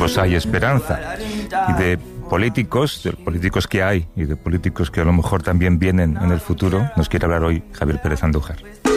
políticos hay esperanza. Y de políticos que hay y de políticos que a lo mejor también vienen en el futuro, nos quiere hablar hoy Javier Pérez Andújar.